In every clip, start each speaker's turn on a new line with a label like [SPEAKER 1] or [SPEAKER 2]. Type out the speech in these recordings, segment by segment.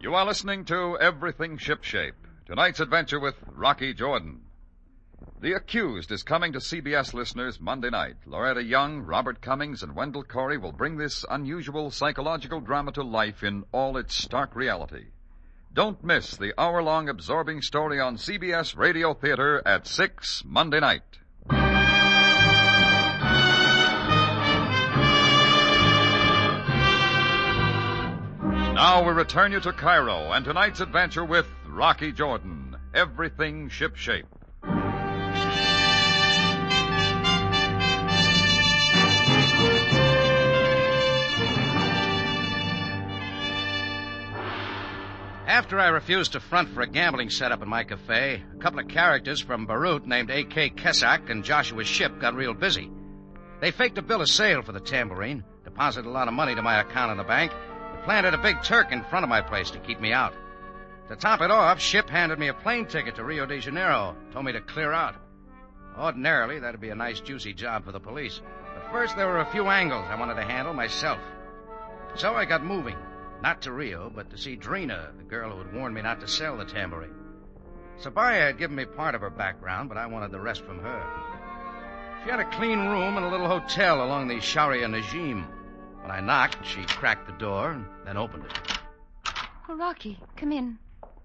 [SPEAKER 1] You are listening to Everything Shipshape, tonight's adventure with Rocky Jordan. The Accused is coming to CBS listeners Monday night. Loretta Young, Robert Cummings, and Wendell Corey will bring this unusual psychological drama to life in all its stark reality. Don't miss the hour-long absorbing story on CBS Radio Theater at 6 Monday night. Now we return you to Cairo and tonight's adventure with Rocky Jordan, Everything Shipshape.
[SPEAKER 2] After I refused to front for a gambling setup in my cafe, a couple of characters from Beirut named A.K. Kesak and Joshua Ship got real busy. They faked a bill of sale for the tambourine, deposited a lot of money to my account in the bank, and planted a big Turk in front of my place to keep me out. To top it off, Ship handed me a plane ticket to Rio de Janeiro, told me to clear out. Ordinarily, that'd be a nice, juicy job for the police. But first, there were a few angles I wanted to handle myself. So I got moving. Not to Rio, but to see Drina, the girl who had warned me not to sell the tambourine. Sabaya had given me part of her background, but I wanted the rest from her. She had a clean room in a little hotel along the Sharia Najim. When I knocked, she cracked the door and then opened it.
[SPEAKER 3] Oh, Rocky, come in.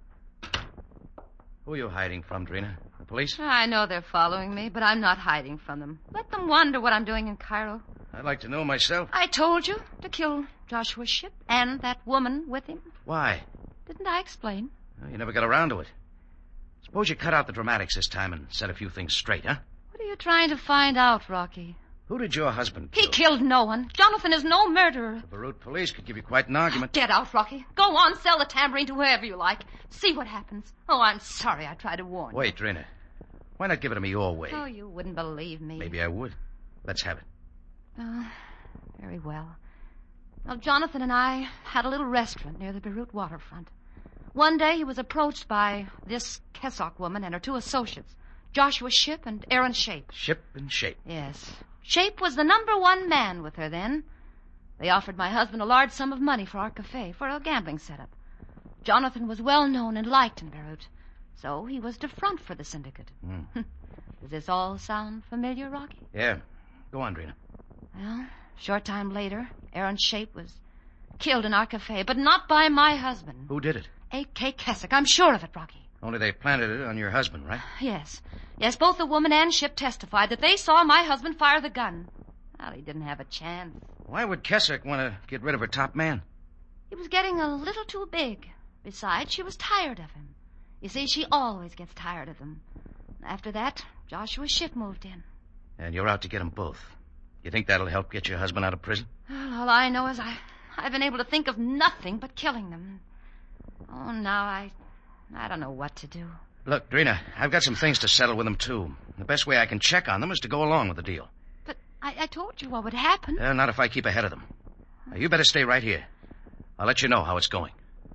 [SPEAKER 2] Who are you hiding from, Drina? The police?
[SPEAKER 3] I know they're following me, but I'm not hiding from them. Let them wonder what I'm doing in Cairo.
[SPEAKER 2] I'd like to know myself.
[SPEAKER 3] I told you to kill Joshua Ship and that woman with him.
[SPEAKER 2] Why?
[SPEAKER 3] Didn't I explain?
[SPEAKER 2] Well, you never got around to it. Suppose you cut out the dramatics this time and set a few things straight, huh?
[SPEAKER 3] What are you trying to find out, Rocky?
[SPEAKER 2] Who did your husband kill?
[SPEAKER 3] He killed no one. Jonathan is no murderer.
[SPEAKER 2] The Beirut police could give you quite an argument.
[SPEAKER 3] Get out, Rocky. Go on, sell the tambourine to whoever you like. See what happens. Oh, I'm sorry I tried to warn you.
[SPEAKER 2] Wait, Drina. Why not give it to me your way?
[SPEAKER 3] Oh, you wouldn't believe me.
[SPEAKER 2] Maybe I would. Let's have it.
[SPEAKER 3] Oh, very well. Well, Jonathan and I had a little restaurant near the Beirut waterfront. One day he was approached by this Kesak woman and her two associates, Joshua Ship and Aaron Shape.
[SPEAKER 2] Ship and Shape.
[SPEAKER 3] Yes. Shape was the number one man with her then. They offered my husband a large sum of money for our cafe, for a gambling setup. Jonathan was well known and liked in Beirut, so he was to front for the syndicate. Does this all sound familiar, Rocky?
[SPEAKER 2] Yeah. Go on, Drina.
[SPEAKER 3] Well, short time later, Aaron Shape was killed in our cafe, but not by my husband.
[SPEAKER 2] Who did it?
[SPEAKER 3] A.K. Kesak. I'm sure of it, Rocky.
[SPEAKER 2] Only they planted it on your husband, right?
[SPEAKER 3] Yes. Yes, both the woman and Ship testified that they saw my husband fire the gun. Well, he didn't have a chance.
[SPEAKER 2] Why would Kesak want to get rid of her top man?
[SPEAKER 3] He was getting a little too big. Besides, she was tired of him. You see, she always gets tired of him. After that, Joshua Ship moved in.
[SPEAKER 2] And you're out to get them both. You think that'll help get your husband out of prison?
[SPEAKER 3] Well, all I know is I've been able to think of nothing but killing them. Oh, now I don't know what to do.
[SPEAKER 2] Look, Drina, I've got some things to settle with them, too. The best way I can check on them is to go along with the deal.
[SPEAKER 3] But I told you what would happen.
[SPEAKER 2] Not if I keep ahead of them. Now, you better stay right here. I'll let you know how it's going.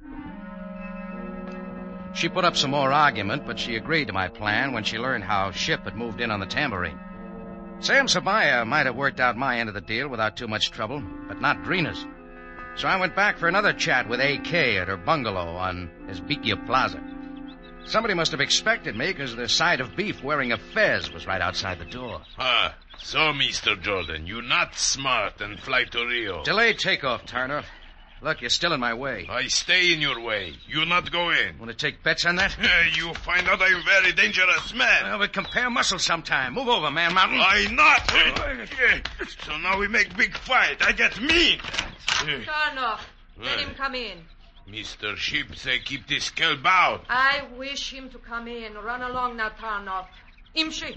[SPEAKER 2] She put up some more argument, but she agreed to my plan when she learned how Ship had moved in on the tambourine. Sam Sabaya might have worked out my end of the deal without too much trouble, but not Drina's. So I went back for another chat with A.K. at her bungalow on Esbikia Plaza. Somebody must have expected me because the side of beef wearing a fez was right outside the door.
[SPEAKER 4] So, Mr. Jordan, you not smart and fly to Rio.
[SPEAKER 2] Delayed takeoff, Turner. Look, you're still in my way.
[SPEAKER 4] I stay in your way. You not go in.
[SPEAKER 2] Want to take bets on that?
[SPEAKER 4] You find out I'm very dangerous man.
[SPEAKER 2] Well, we compare muscles sometime. Move over, Man Mountain.
[SPEAKER 4] I not. So now we make big fight. I get mean.
[SPEAKER 5] Turn off. Let him come in.
[SPEAKER 4] Mr. Ship say keep this kelp out.
[SPEAKER 5] I wish him to come in. Run along now, Tarnoff. Imshi.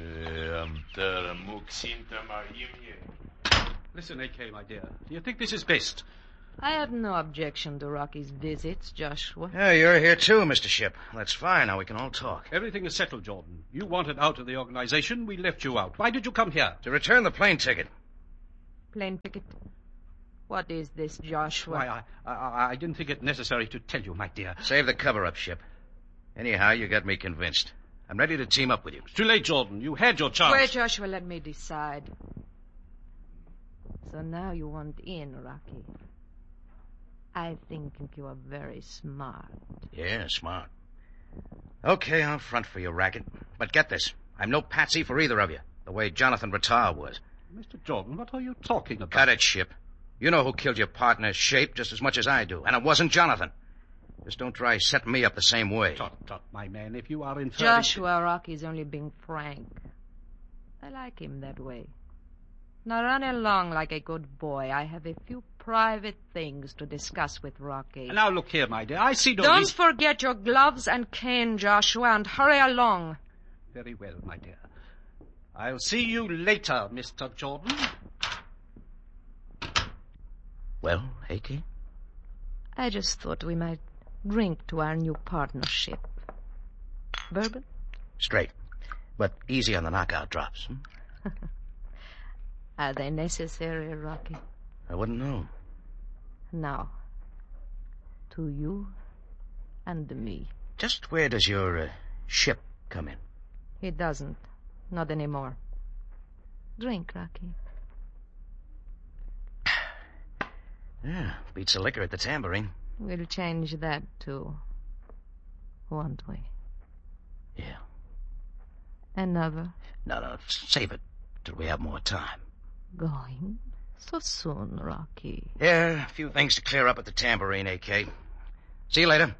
[SPEAKER 6] Listen, A.K., my dear. Do you think this is best?
[SPEAKER 5] I have no objection to Rocky's visits, Joshua.
[SPEAKER 2] Yeah, you're here too, Mr. Ship. That's fine. Now we can all talk.
[SPEAKER 6] Everything is settled, Jordan. You wanted out of the organization. We left you out. Why did you come here?
[SPEAKER 2] To return the plane ticket.
[SPEAKER 5] Plane ticket? What is this, Joshua?
[SPEAKER 6] Why, I didn't think it necessary to tell you, my dear.
[SPEAKER 2] Save the cover-up, Ship. Anyhow, you got me convinced. I'm ready to team up with you.
[SPEAKER 6] It's too late, Jordan. You had your chance.
[SPEAKER 5] Wait, Joshua, let me decide. So now you want in, Rocky.
[SPEAKER 7] I think you are very smart.
[SPEAKER 2] Yeah, smart. Okay, I'll front for your racket. But get this. I'm no patsy for either of you, the way Jonathan Rattar was.
[SPEAKER 6] Mr. Jordan, what are you talking about?
[SPEAKER 2] Cut it, Ship. You know who killed your partner, Shape, just as much as I do. And it wasn't Jonathan. Just don't try setting me up the same way.
[SPEAKER 6] Tut, my man, if you are inferring...
[SPEAKER 7] Joshua Rocky's only being frank. I like him that way. Now run along like a good boy. I have a few private things to discuss with Rocky.
[SPEAKER 6] Now look here, my dear. I see no
[SPEAKER 5] Don't
[SPEAKER 6] reason...
[SPEAKER 5] forget your gloves and cane, Joshua, and hurry along.
[SPEAKER 6] Very well, my dear. I'll see you later, Mr. Jordan.
[SPEAKER 2] Well, A.K.?
[SPEAKER 7] I just thought we might drink to our new partnership. Bourbon?
[SPEAKER 2] Straight. But easy on the knockout drops.
[SPEAKER 7] Are they necessary, Rocky?
[SPEAKER 2] I wouldn't know.
[SPEAKER 7] Now, to you and me.
[SPEAKER 2] Just where does your ship come in?
[SPEAKER 7] It doesn't. Not anymore. Drink, Rocky.
[SPEAKER 2] Yeah, beats the liquor at the tambourine.
[SPEAKER 7] We'll change that, too. Won't we?
[SPEAKER 2] Yeah.
[SPEAKER 7] Another?
[SPEAKER 2] No, save it till we have more time.
[SPEAKER 7] Going? So soon, Rocky.
[SPEAKER 2] Yeah, a few things to clear up at the tambourine, A.K. See you later.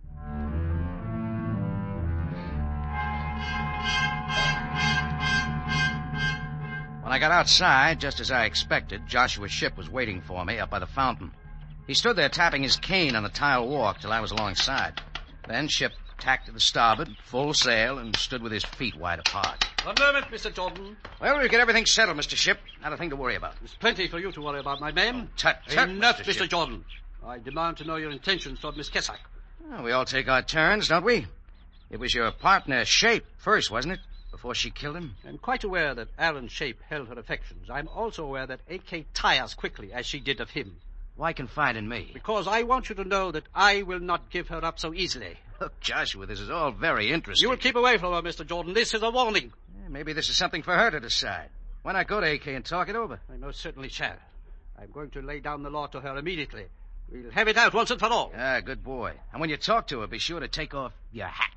[SPEAKER 2] When I got outside, just as I expected, Joshua Ship was waiting for me up by the fountain. He stood there tapping his cane on the tile walk till I was alongside. Then Ship tacked to the starboard, full sail, and stood with his feet wide apart.
[SPEAKER 6] One moment, Mr. Jordan.
[SPEAKER 2] Well, we'll get everything settled, Mr. Ship. Not a thing to worry about.
[SPEAKER 6] There's plenty for you to worry about, my man.
[SPEAKER 2] Tut,
[SPEAKER 6] Enough,
[SPEAKER 2] Mr.
[SPEAKER 6] Mr. Jordan. I demand to know your intentions toward Miss Kessack.
[SPEAKER 2] Well, we all take our turns, don't we? It was your partner, Shape, first, wasn't it? Before she killed him?
[SPEAKER 6] I'm quite aware that Aaron Shape held her affections. I'm also aware that A.K. tires quickly, as she did of him.
[SPEAKER 2] Why confide in me?
[SPEAKER 6] Because I want you to know that I will not give her up so easily.
[SPEAKER 2] Look, Joshua, this is all very interesting.
[SPEAKER 6] You will keep away from her, Mr. Jordan. This is a warning.
[SPEAKER 2] Yeah, maybe this is something for her to decide. Why not go to A.K. and talk it over?
[SPEAKER 6] I most certainly shall. I'm going to lay down the law to her immediately. We'll have it out once and for all.
[SPEAKER 2] Ah, good boy. And when you talk to her, be sure to take off your hat.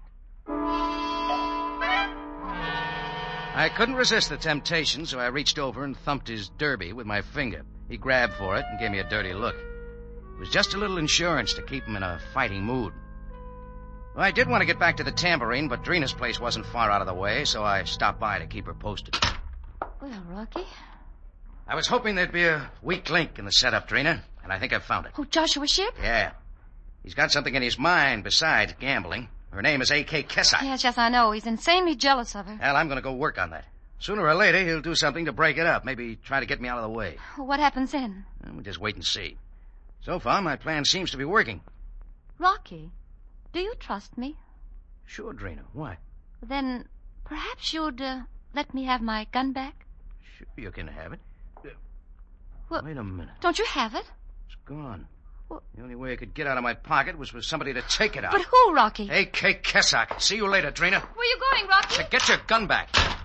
[SPEAKER 2] I couldn't resist the temptation, so I reached over and thumped his derby with my finger. He grabbed for it and gave me a dirty look. It was just a little insurance to keep him in a fighting mood. Well, I did want to get back to the tambourine, but Drina's place wasn't far out of the way, so I stopped by to keep her posted.
[SPEAKER 3] Well, Rocky.
[SPEAKER 2] I was hoping there'd be a weak link in the setup, Drina, and I think I've found it.
[SPEAKER 3] Oh, Joshua Ship?
[SPEAKER 2] Yeah. He's got something in his mind besides gambling. Her name is A.K. Kessack.
[SPEAKER 3] Yes, I know. He's insanely jealous of her.
[SPEAKER 2] Well, I'm going to go work on that. Sooner or later, he'll do something to break it up. Maybe try to get me out of the way.
[SPEAKER 3] What happens then?
[SPEAKER 2] Well, we'll just wait and see. So far, my plan seems to be working.
[SPEAKER 3] Rocky, do you trust me?
[SPEAKER 2] Sure, Drina. Why?
[SPEAKER 3] Then perhaps you'd let me have my gun back?
[SPEAKER 2] Sure, you can have it.
[SPEAKER 3] Well,
[SPEAKER 2] wait a minute.
[SPEAKER 3] Don't you have it?
[SPEAKER 2] It's gone.
[SPEAKER 3] Well,
[SPEAKER 2] the only way it could get out of my pocket was for somebody to take it out.
[SPEAKER 3] But who, Rocky?
[SPEAKER 2] A.K. Kessack. See you later, Drina.
[SPEAKER 3] Where are you going, Rocky?
[SPEAKER 2] So get your gun back.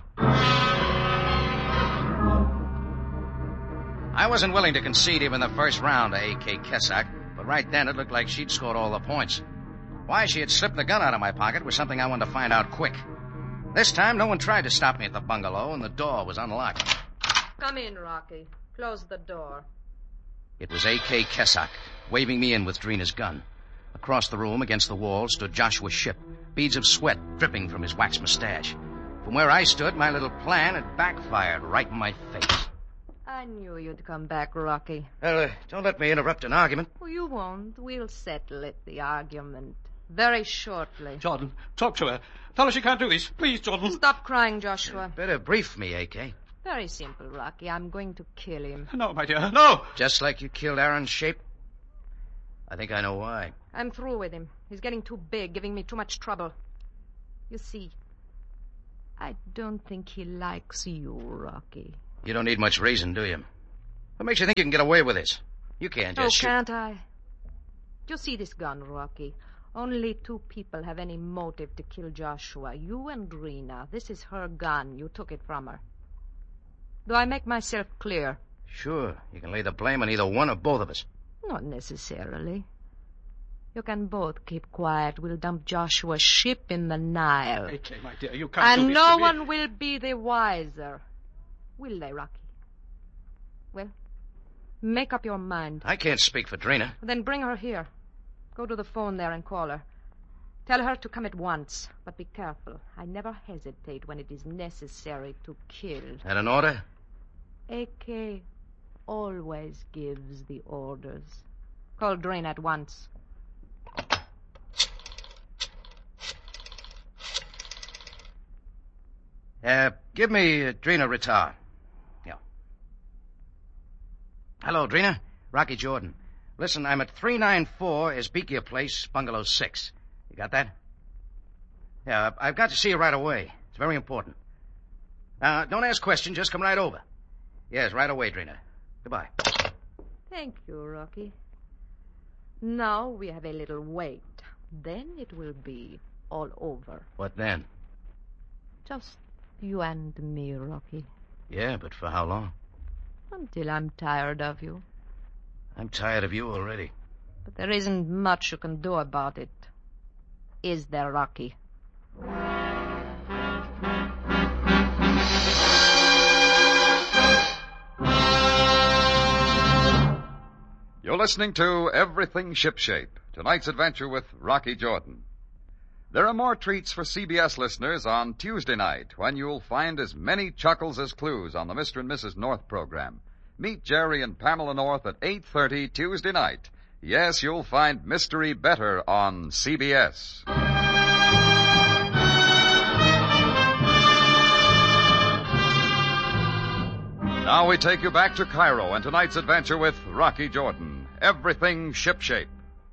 [SPEAKER 2] I wasn't willing to concede even the first round to A.K. Kessack, but right then it looked like she'd scored all the points. Why she had slipped the gun out of my pocket was something I wanted to find out quick. This time, no one tried to stop me at the bungalow, and the door was unlocked.
[SPEAKER 5] Come in, Rocky. Close the door.
[SPEAKER 2] It was A.K. Kessack, waving me in with Drina's gun. Across the room, against the wall, stood Joshua Ship, beads of sweat dripping from his wax mustache. From where I stood, my little plan had backfired right in my face.
[SPEAKER 7] I knew you'd come back, Rocky.
[SPEAKER 2] Well, don't let me interrupt an argument.
[SPEAKER 7] Oh, you won't. We'll settle it, the argument, very shortly.
[SPEAKER 6] Jordan, talk to her. Tell her she can't do this. Please, Jordan.
[SPEAKER 5] Stop crying, Joshua.
[SPEAKER 2] Better brief me, A.K.
[SPEAKER 7] Very simple, Rocky. I'm going to kill him.
[SPEAKER 6] No, my dear, no.
[SPEAKER 2] Just like you killed Aaron Shape? I think I know why.
[SPEAKER 5] I'm through with him. He's getting too big, giving me too much trouble.
[SPEAKER 7] You see, I don't think he likes you, Rocky.
[SPEAKER 2] You don't need much reason, do you? What makes you think you can get away with this? You can't just shoot.
[SPEAKER 7] Can't I? You see this gun, Rocky? Only two people have any motive to kill Joshua. You and Drina. This is her gun. You took it from her. Do I make myself clear?
[SPEAKER 2] Sure. You can lay the blame on either one or both of us.
[SPEAKER 7] Not necessarily. You can both keep quiet. We'll dump Joshua's ship in the Nile.
[SPEAKER 6] AK, my dear, you can't do
[SPEAKER 7] And
[SPEAKER 6] this
[SPEAKER 7] no
[SPEAKER 6] to me.
[SPEAKER 7] one will be the wiser. Will they, Rocky? Well, make up your mind.
[SPEAKER 2] I can't speak for Drina.
[SPEAKER 7] Then bring her here. Go to the phone there and call her. Tell her to come at once, but be careful. I never hesitate when it is necessary to kill.
[SPEAKER 2] Had an order?
[SPEAKER 7] AK always gives the orders. Call Drain at once.
[SPEAKER 2] Give me Drina Ritar. Yeah. Hello, Drina. Rocky Jordan. Listen, I'm at 394 Esbekia Place, Bungalow 6. You got that? Yeah, I've got to see you right away. It's very important. Don't ask questions, just come right over. Yes, right away, Drina. Goodbye.
[SPEAKER 7] Thank you, Rocky. Now we have a little wait. Then it will be all over.
[SPEAKER 2] What then?
[SPEAKER 7] Just you and me, Rocky.
[SPEAKER 2] Yeah, but for how long?
[SPEAKER 7] Until I'm tired of you.
[SPEAKER 2] I'm tired of you already.
[SPEAKER 7] But there isn't much you can do about it. Is there, Rocky?
[SPEAKER 1] You're listening to Everything Shipshape, tonight's adventure with Rocky Jordan. There are more treats for CBS listeners on Tuesday night, when you'll find as many chuckles as clues on the Mr. and Mrs. North program. Meet Jerry and Pamela North at 8:30 Tuesday night. Yes, you'll find mystery better on CBS. Now we take you back to Cairo and tonight's adventure with Rocky Jordan. Everything Shipshape.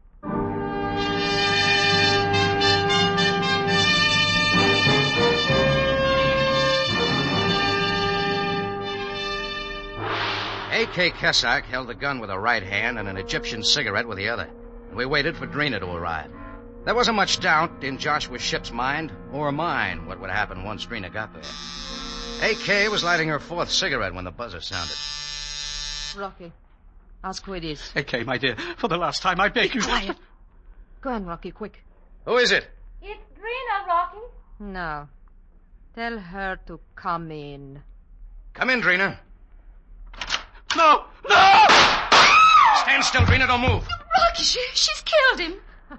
[SPEAKER 2] A.K. Kessack held the gun with her right hand and an Egyptian cigarette with the other. We waited for Drina to arrive. There wasn't much doubt in Joshua's ship's mind, or mine, what would happen once Drina got there. A.K. was lighting her fourth cigarette when the buzzer sounded.
[SPEAKER 7] Rocky, ask who it is.
[SPEAKER 6] AK, my dear, for the last time, I beg you.
[SPEAKER 7] Quiet. Go on, Rocky, quick.
[SPEAKER 2] Who is it?
[SPEAKER 3] It's Drina, Rocky.
[SPEAKER 7] No. Tell her to come in.
[SPEAKER 2] Come in, Drina.
[SPEAKER 6] No! No!
[SPEAKER 2] Stand still, Drina, don't move.
[SPEAKER 3] Rocky, she's killed him.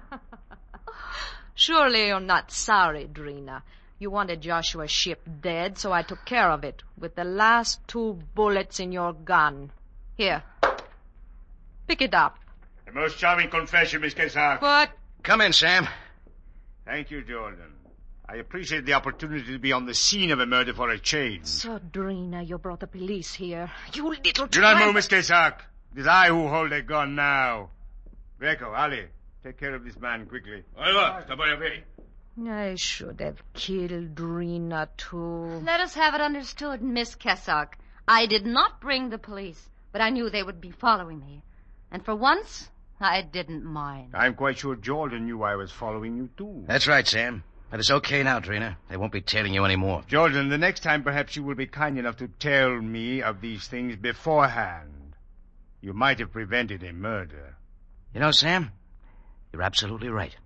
[SPEAKER 7] Surely you're not sorry, Drina. You wanted Joshua's ship dead, so I took care of it with the last 2 bullets in your gun. Here. Pick it up.
[SPEAKER 8] A most charming confession, Miss Kessack.
[SPEAKER 7] What?
[SPEAKER 2] Come in, Sam.
[SPEAKER 8] Thank you, Jordan. I appreciate the opportunity to be on the scene of a murder for a change.
[SPEAKER 7] So, Drina, you brought the police here. You little
[SPEAKER 8] Do not move, Miss Kessack. It is I who hold a gun now. Greco, Ali, take care of this man quickly.
[SPEAKER 7] I should have killed Drina, too.
[SPEAKER 3] Let us have it understood, Miss Kessack. I did not bring the police, but I knew they would be following me. And for once, I didn't mind.
[SPEAKER 8] I'm quite sure Jordan knew I was following you, too.
[SPEAKER 2] That's right, Sam. But it's okay now, Drina. They won't be tailing you anymore.
[SPEAKER 8] Jordan, the next time perhaps you will be kind enough to tell me of these things beforehand. You might have prevented a murder.
[SPEAKER 2] You know, Sam, you're absolutely right.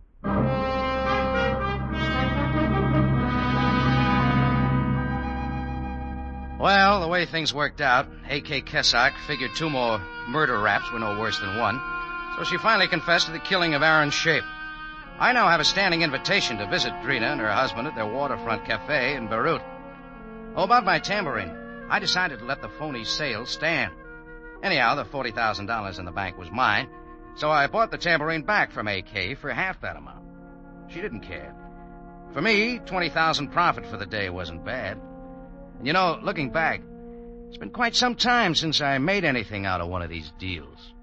[SPEAKER 2] Well, the way things worked out, A.K. Kessack figured 2 more murder raps were no worse than one, so she finally confessed to the killing of Aaron Shape. I now have a standing invitation to visit Drina and her husband at their waterfront cafe in Beirut. Oh, about my tambourine. I decided to let the phony sale stand. Anyhow, the $40,000 in the bank was mine, so I bought the tambourine back from A.K. for half that amount. She didn't care. For me, 20,000 profit for the day wasn't bad. And you know, looking back, it's been quite some time since I made anything out of one of these deals.